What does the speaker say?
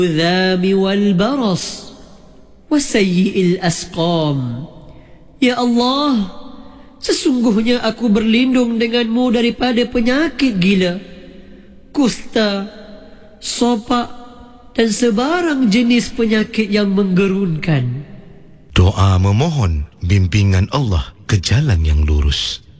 الذام والبرص وسيء الأسقام. Ya Allah, sesungguhnya aku berlindung denganmu daripada penyakit gila, kusta, sopak, dan sebarang jenis penyakit yang menggerunkan. Doa memohon bimbingan Allah ke jalan yang lurus.